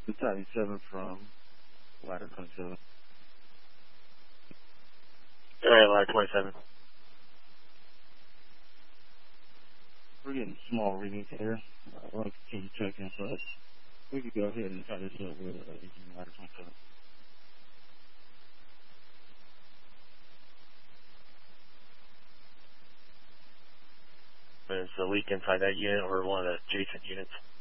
Battalion 7 from Ladder 27. Alright, Ladder 27. We're getting small readings here. We'll continue checking, but we could go ahead and try this up with Ladder 27. Is the leak inside that unit or one of the adjacent units?